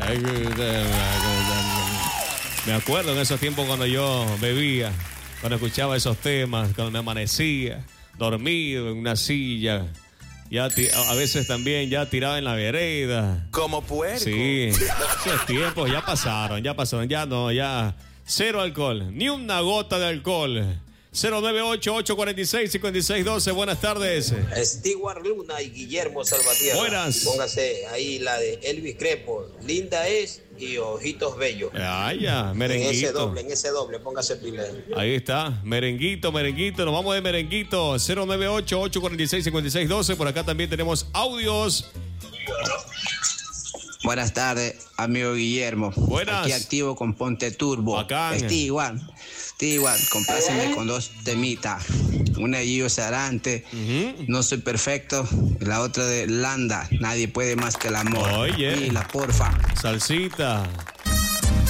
Me acuerdo en esos tiempos cuando yo bebía, cuando escuchaba esos temas, cuando me amanecía, dormido en una silla, ya a veces también ya tirado en la vereda. Como puerco. Sí, esos tiempos ya pasaron, ya no, ya cero alcohol, ni una gota de alcohol. 098-846-5612, buenas tardes. Stewart Luna y Guillermo Salvatierra. Buenas. Póngase ahí la de Elvis Crespo, Linda es y Ojitos Bellos. Ya, merenguito. En ese doble, póngase pila. Ahí está, merenguito, nos vamos de merenguito. 098-846-5612, por acá también tenemos audios. Buenas tardes, amigo Guillermo. Buenas. Aquí activo con Ponte Turbo. Bacán. Igual, compláceme con dos temitas. Una de Gio Sarante, No soy perfecto. Y la otra de Landa, Nadie puede más que el amor. Oye. Y la porfa. Salsita.